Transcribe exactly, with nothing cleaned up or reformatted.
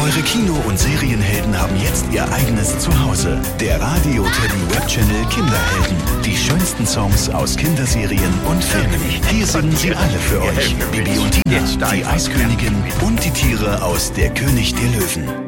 Eure Kino- und Serienhelden haben jetzt ihr eigenes Zuhause. Der Radio Teddy Webchannel Kinderhelden. Die schönsten Songs aus Kinderserien und Filmen. Hier singen sie alle für euch. Bibi und Tina, die Eiskönigin und die Tiere aus Der König der Löwen.